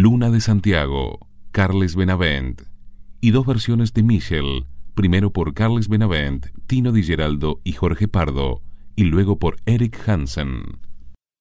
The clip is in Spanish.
Luna de Santiago, Carles Benavent, y dos versiones de Michel, primero por Carles Benavent, Tino Di Geraldo y Jorge Pardo, y luego por Eric Hansen.